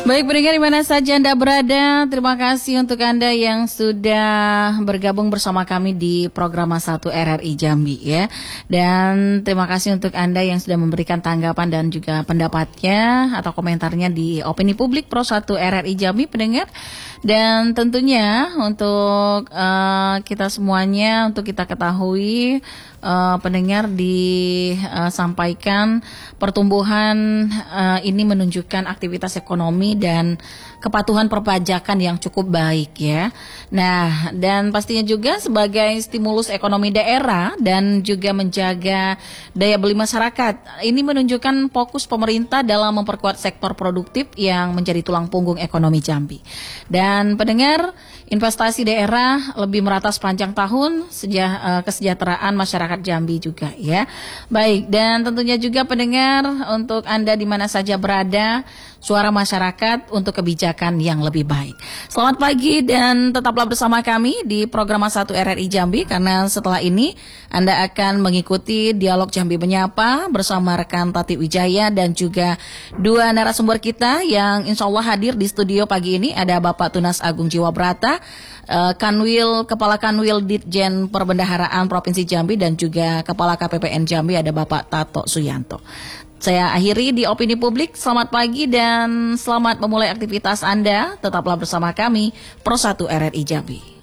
Baik pendengar di mana saja Anda berada, terima kasih untuk Anda yang sudah bergabung bersama kami di program 1 RRI Jambi ya. Dan terima kasih untuk Anda yang sudah memberikan tanggapan dan juga pendapatnya atau komentarnya di Opini Publik Pro 1 RRI Jambi pendengar. Dan tentunya untuk kita semuanya, untuk kita ketahui pendengar disampaikan pertumbuhan ini menunjukkan aktivitas ekonomi dan kepatuhan perpajakan yang cukup baik ya. Nah, dan pastinya juga sebagai stimulus ekonomi daerah dan juga menjaga daya beli masyarakat. Ini menunjukkan fokus pemerintah dalam memperkuat sektor produktif yang menjadi tulang punggung ekonomi Jambi. Dan pendengar, investasi daerah lebih merata sepanjang tahun kesejahteraan masyarakat Jambi juga ya. Baik, dan tentunya juga pendengar untuk Anda di mana saja berada, suara masyarakat untuk kebijakan yang lebih baik. Selamat pagi dan tetaplah bersama kami di program 1 RRI Jambi karena setelah ini Anda akan mengikuti dialog Jambi Menyapa bersama rekan Tati Wijaya dan juga dua narasumber kita yang insya Allah hadir di studio pagi ini. Ada Bapak Tunas Agung Jiwabrata, Kepala Kanwil Ditjen Perbendaharaan Provinsi Jambi dan juga Kepala KPPN Jambi ada Bapak Tato Suyanto. Saya akhiri di Opini Publik. Selamat pagi dan selamat memulai aktivitas Anda. Tetaplah bersama kami, Pro 1 RRI Jambi.